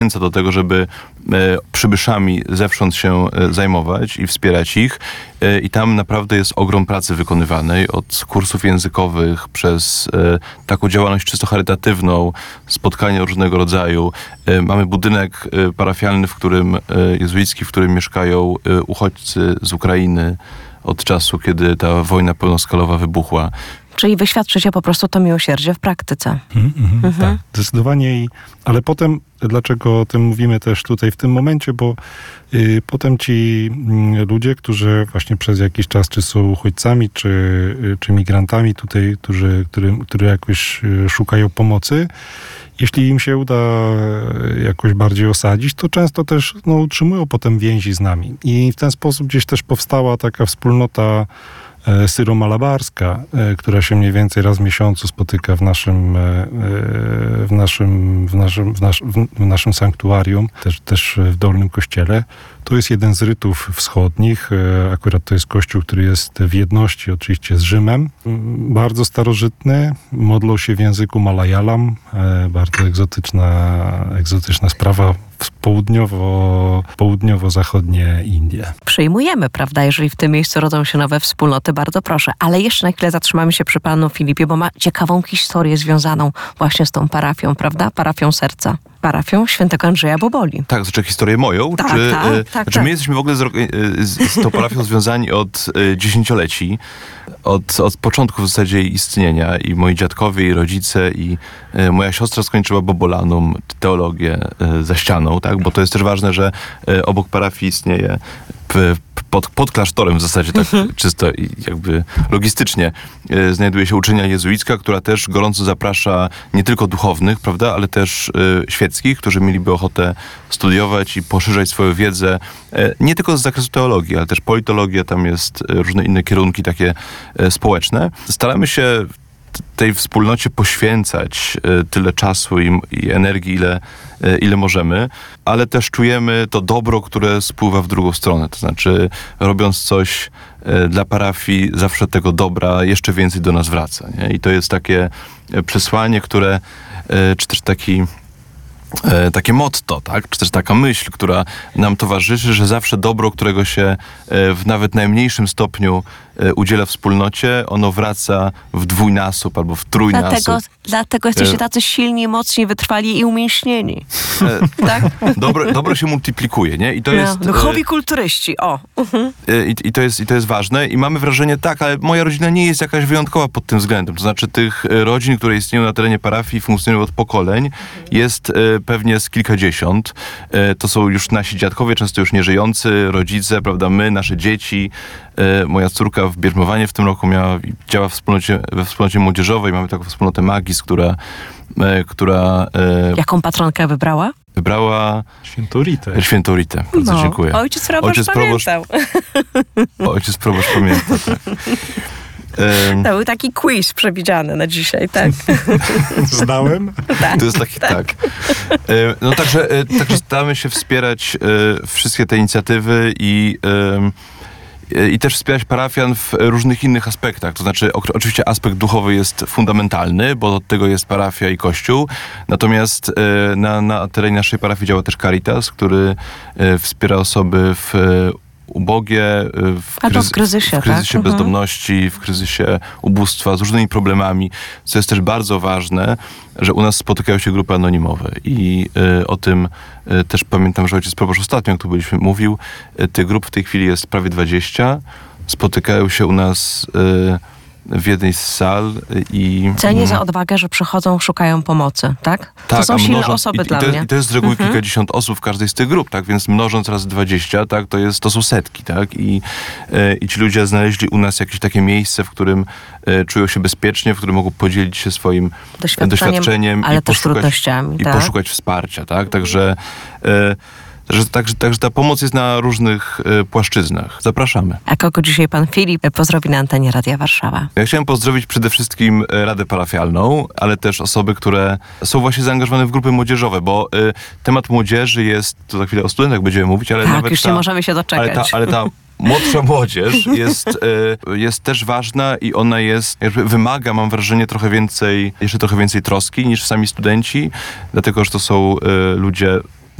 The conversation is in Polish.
zachęca do tego, żeby przybyszami zewsząd się zajmować i wspierać ich. I tam naprawdę jest ogrom pracy wykonywanej, od kursów językowych, przez taką działalność czysto charytatywną, spotkania różnego rodzaju. Mamy budynek parafialny, jezuicki, w którym mieszkają uchodźcy z Ukrainy od czasu, kiedy ta wojna pełnoskalowa wybuchła. Czyli wyświadczycie po prostu to miłosierdzie w praktyce. Tak, zdecydowanie. Ale potem, dlaczego o tym mówimy też tutaj w tym momencie, bo potem ci ludzie, którzy właśnie przez jakiś czas czy są uchodźcami, czy migrantami tutaj, którzy jakoś szukają pomocy, jeśli im się uda jakoś bardziej osadzić, to często też utrzymują potem więzi z nami. I w ten sposób gdzieś też powstała taka wspólnota syro-malabarska, która się mniej więcej raz w miesiącu spotyka w naszym sanktuarium, też w Dolnym Kościele. To jest jeden z rytów wschodnich. Akurat to jest kościół, który jest w jedności oczywiście z Rzymem. Bardzo starożytny. Modlą się w języku malayalam. Bardzo egzotyczna sprawa. Południowo-zachodnie Indie. Przyjmujemy, prawda, jeżeli w tym miejscu rodzą się nowe wspólnoty, bardzo proszę. Ale jeszcze na chwilę zatrzymamy się przy panu Filipie, bo ma ciekawą historię związaną właśnie z tą parafią, prawda? Parafią Serca. Parafią Świętego Andrzeja Boboli. Tak, znaczy historię moją? Tak. My jesteśmy w ogóle z tą parafią związani od dziesięcioleci. Od początku w zasadzie jej istnienia. I moi dziadkowie, i rodzice, i moja siostra skończyła Bobolanum, teologię za ścianą, tak? Bo to jest też ważne, że obok parafii istnieje pod klasztorem w zasadzie, tak czysto i jakby logistycznie, znajduje się uczelnia jezuicka, która też gorąco zaprasza nie tylko duchownych, prawda, ale też świeckich, którzy mieliby ochotę studiować i poszerzać swoją wiedzę, nie tylko z zakresu teologii, ale też politologia, tam jest różne inne kierunki takie społeczne. Staramy się tej wspólnocie poświęcać tyle czasu i energii, ile możemy, ale też czujemy to dobro, które spływa w drugą stronę. To znaczy, robiąc coś dla parafii, zawsze tego dobra jeszcze więcej do nas wraca. Nie? I to jest takie przesłanie, które, czy też takie motto, tak? Czy też taka myśl, która nam towarzyszy, że zawsze dobro, którego się w nawet najmniejszym stopniu udziela wspólnocie, ono wraca w dwójnasób albo w trójnasób. Dlatego jesteście tacy silni, mocni, wytrwali i umięśnieni. Tak? Dobro się multiplikuje, nie? I to jest... Duchowi kulturyści, I to jest ważne i mamy wrażenie, tak, ale moja rodzina nie jest jakaś wyjątkowa pod tym względem. To znaczy tych rodzin, które istnieją na terenie parafii, funkcjonują od pokoleń, jest pewnie z kilkadziesiąt. To są już nasi dziadkowie, często już nieżyjący, rodzice, prawda, my, nasze dzieci. Moja córka w Bierzmowanie w tym roku działa we wspólnocie młodzieżowej. Mamy taką wspólnotę Magis, która Jaką patronkę wybrała? Wybrała Świętą Ritę. Bardzo dziękuję. Ojciec proboszcz pamiętał. Ojciec proboszcz pamięta, tak. To był taki quiz przewidziany na dzisiaj, tak? Znałem? Tak. To jest taki, tak. No także staramy się wspierać wszystkie te inicjatywy i też wspierać parafian w różnych innych aspektach. To znaczy, oczywiście aspekt duchowy jest fundamentalny, bo od tego jest parafia i kościół. Natomiast na terenie naszej parafii działa też Caritas, który wspiera osoby ubogie, w kryzysie tak? bezdomności, w kryzysie ubóstwa, z różnymi problemami, co jest też bardzo ważne, że u nas spotykają się grupy anonimowe i o tym też pamiętam, że ojciec proboszcz ostatnio, jak tu byliśmy, mówił, tych grup w tej chwili jest prawie 20, spotykają się u nas w jednej z sal i... Cenię za odwagę, że przychodzą, szukają pomocy, tak? To są silne osoby dla mnie. I to jest z reguły kilkadziesiąt osób w każdej z tych grup, tak? Więc mnożąc razy 20, tak? To są setki, tak? I ci ludzie znaleźli u nas jakieś takie miejsce, w którym czują się bezpiecznie, w którym mogą podzielić się swoim doświadczeniem ale też trudnościami, i poszukać wsparcia, tak? Także ta pomoc jest na różnych płaszczyznach. Zapraszamy. A kogo dzisiaj pan Filip pozdrowi na antenie Radia Warszawa? Ja chciałem pozdrowić przede wszystkim Radę Parafialną, ale też osoby, które są właśnie zaangażowane w grupy młodzieżowe, bo temat młodzieży jest, to za chwilę o studentach będziemy mówić, ale nawet już nie możemy się doczekać. Ale ta młodsza młodzież jest też ważna i ona wymaga, mam wrażenie, jeszcze trochę więcej troski niż sami studenci, dlatego, że to są ludzie